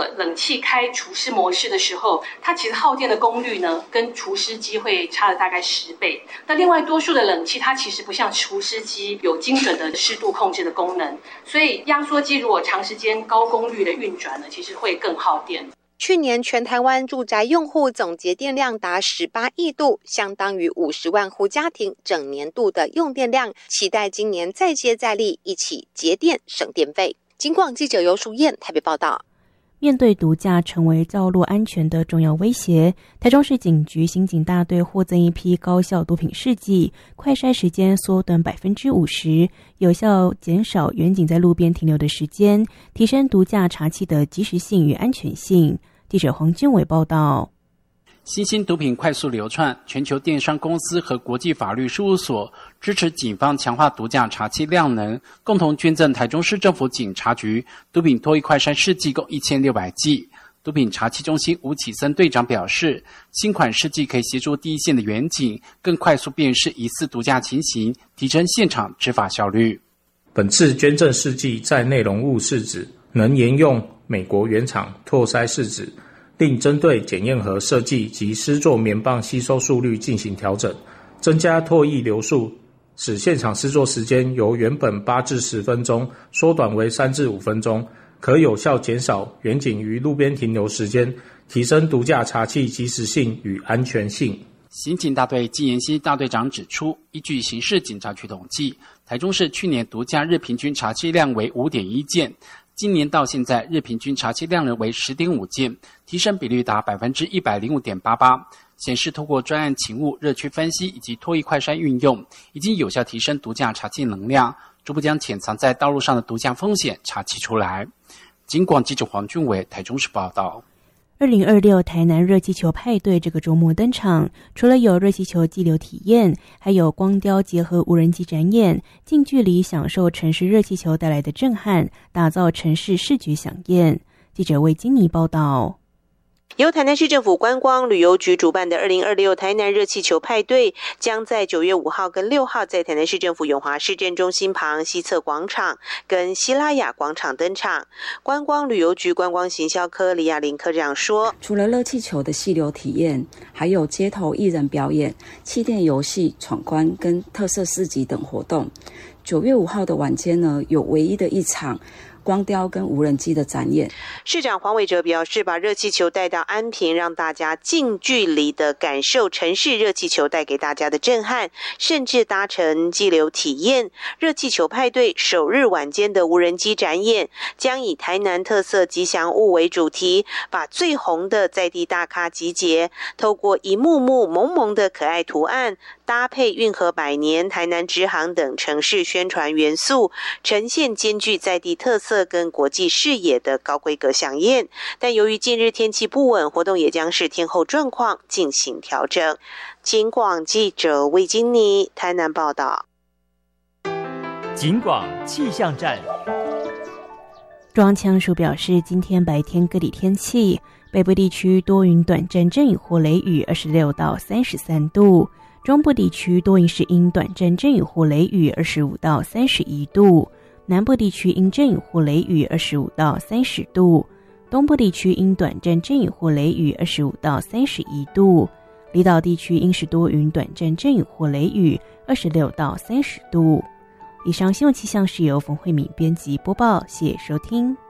个冷气开除湿模式的时候，它其实耗电的功率呢，跟除湿机会差了大概10倍。那另外多数的冷气，它其实不像除湿机有精准的湿度控制的功能，所以压缩机如果长时间高功率的运转呢，其实会更耗电。 去年全台湾住宅用户总节电量达18亿度，相当于50万户家庭整年度的用电量。期待今年再接再厉，一起节电省电费。警广记者游淑燕台北报道。 面对毒驾成为道路安全的重要威胁，台中市警局刑警大队获赠一批高效毒品试剂，快筛时间缩短50%，有效减少员警在路边停留的时间，提升毒驾查缉的及时性与安全性。记者黄俊伟报道。 新兴毒品快速流窜，全球电商公司和国际法律事务所支持警方强化毒驾查缉量能，共同捐赠台中市政府警察局毒品脱液快筛试剂共1600剂。毒品查缉中心吴启森队长表示，新款试剂可以协助第一线的员警更快速辨识疑似毒驾情形，提升现场执法效率。 本次捐赠试剂在内容物是指能沿用美国原厂唾筛试纸，另针对检验盒设计及施作棉棒吸收速率进行调整，增加唾液流速，使现场施作时间由原本8至10分钟缩短为3至5分钟，可有效减少员警于路边停留时间，提升毒驾查缉及时性与安全性。 刑警大队季延熙大队长指出，依据刑事警察局统计，台中市去年毒驾日平均查缉量为 5.1 件，今年到现在日平均查缉量为 10.5 件，提升比率达 105.88%， 显示透过专案勤务、热区分析以及脱液快筛运用，已经有效提升毒驾查缉能量，逐步将潜藏在道路上的毒驾风险查缉出来。警广记者黄俊伟台中市报道。 2026台南热气球派对这个周末登场，除了有热气球激流体验，还有光雕结合无人机展演，近距离享受城市热气球带来的震撼，打造城市视觉飨宴。记者魏金妮报道。 由台南市政府观光旅游局主办的2026台南热气球派对，将在9月5号跟6号在台南市政府永华市政中心旁西侧广场跟西拉雅广场登场。观光旅游局观光行销科李亚玲科长说， 除了热气球的细流体验，还有街头艺人表演、气垫游戏、闯关跟特色市集等活动。9月5号的晚间呢，有唯一的一场光雕跟无人机的展演。 市长黄伟哲表示，把热气球带到安平，让大家近距离的感受城市热气球带给大家的震撼，甚至搭乘激流体验。热气球派对首日晚间的无人机展演，将以台南特色吉祥物为主题，把最红的在地大咖集结，透过一幕幕萌萌的可爱图案，搭配运河百年、台南直航等城市宣传元素，呈现兼具在地特色跟国际视野的高规格飨宴。但由于近日天气不稳，活动也将视天候状况进行调整。警广记者魏金妮台南报道。 警广气象站。 中央气象署表示，今天白天各地天气，北部地区多云短暂阵雨或雷雨26到33度，中部地区多云是阴短暂阵雨或雷雨25到31度，南部地区阴阵雨或雷雨25到30度，东部地区阴短暂阵雨或雷雨25到31度，离岛地区阴是多云短暂阵雨或雷雨26到30度。以上新闻气象是由冯慧敏编辑播报，谢谢收听。